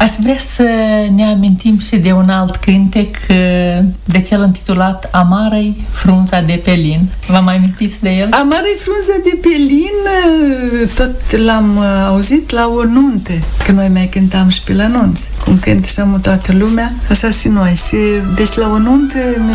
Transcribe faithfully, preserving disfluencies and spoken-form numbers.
Aș vrea să ne amintim și de un alt cântec, de cel intitulat Amară-i frunza de pelin. Vă mai amintiți de el? Amară-i frunza de pelin, tot l-am auzit la o nuntă, că noi mai cântam și pe la nunți. Cum cântă și toată lumea, așa și noi. Și deci la o nuntă